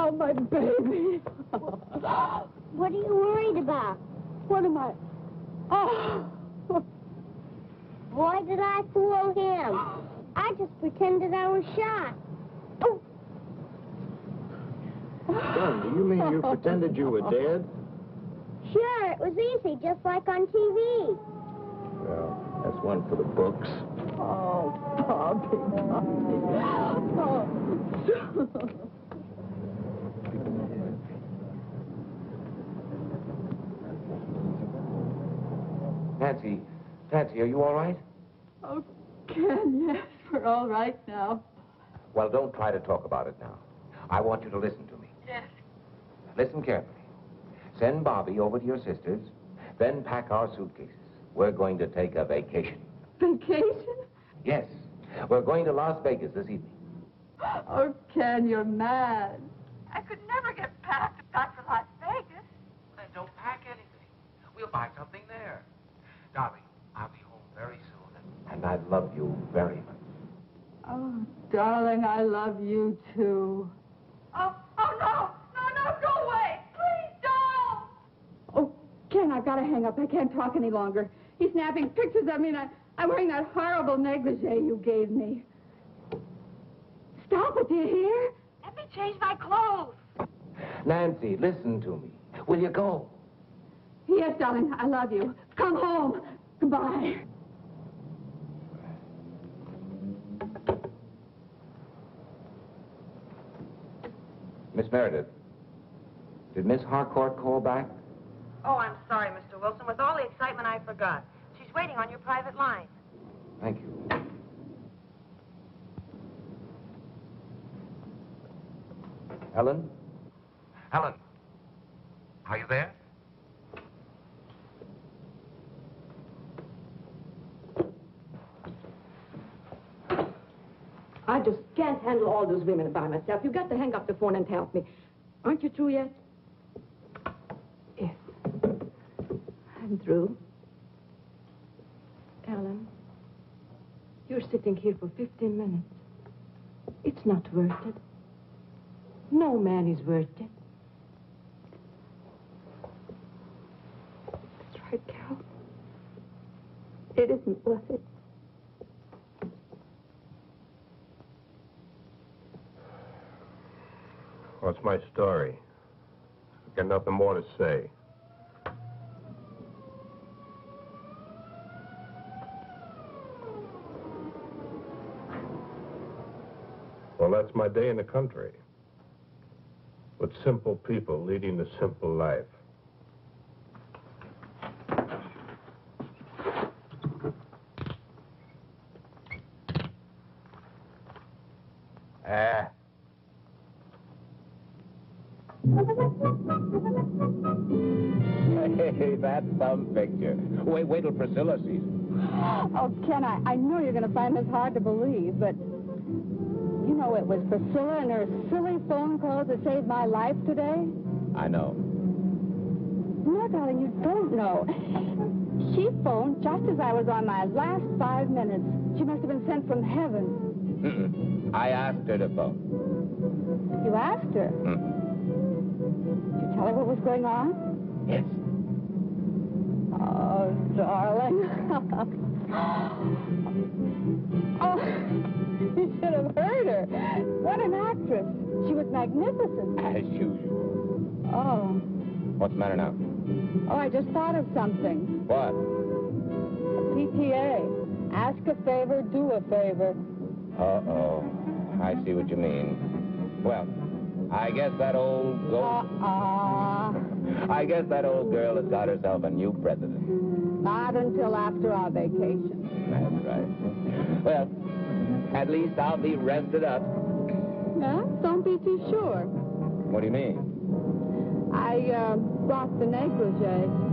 Oh, my baby. What are you worried about? What am I? Oh. Why did I fool him? I just pretended I was shot. Oh. Son, do you mean you pretended you were dead? Sure, it was easy, just like on TV. Well, that's one for the books. Oh, Bobby. Oh. Nancy, are you all right? Oh, Ken, yes, we're all right now. Well, don't try to talk about it now. I want you to listen to me. Yes. Listen carefully. Send Bobby over to your sister's, then pack our suitcases. We're going to take a vacation. Vacation? Yes. We're going to Las Vegas this evening. Oh, Ken, you're mad. I could never get back for Las Vegas. Then don't pack anything. We'll buy something there. Darling, I'll be home very soon, and I love you very much. Oh, darling, I love you, too. Oh, no, go away. Please don't. Oh, Ken, I've got to hang up. I can't talk any longer. He's snapping pictures of me, and I'm wearing that horrible negligee you gave me. Stop it, do you hear? Let me change my clothes. Nancy, listen to me. Will you go? Yes, darling, I love you. Come home. Goodbye. Miss Meredith, did Miss Harcourt call back? Oh, I'm sorry, Mr. Wilson. With all the excitement, I forgot. She's waiting on your private line. Thank you. Helen? Helen, are you there? I just can't handle all those women by myself. You've got to hang up the phone and help me. Aren't you through yet? Yes. I'm through. Ellen, you're sitting here for 15 minutes. It's not worth it. No man is worth it. That's right, Carol. It isn't worth it. What's my story? I've got nothing more to say. Well, that's my day in the country. With simple people leading a simple life. Hey, that's some picture. Wait till Priscilla sees it. Oh, Ken, I know you're going to find this hard to believe, but you know it was Priscilla and her silly phone calls that saved my life today? I know. No, darling, you don't know. She phoned just as I was on my last 5 minutes. She must have been sent from heaven. Mm-mm. I asked her to phone. You asked her? Mm-mm. Did you tell her what was going on? Yes. Oh, darling. Oh, you should have heard her. What an actress. She was magnificent. As usual. Oh. What's the matter now? Oh, I just thought of something. What? PTA. Ask a favor, do a favor. Uh-oh. I see what you mean. Well, I guess that old I guess that old girl has got herself a new president. Not until after our vacation. That's right. Well, at least I'll be rested up. No, don't be too sure. What do you mean? I brought the negligee.